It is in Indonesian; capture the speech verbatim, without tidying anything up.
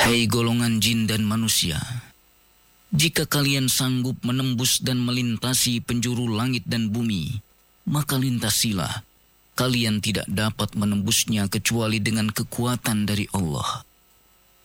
Hai golongan jin dan manusia, jika kalian sanggup menembus dan melintasi penjuru langit dan bumi, maka lintasilah. Kalian tidak dapat menembusnya kecuali dengan kekuatan dari Allah.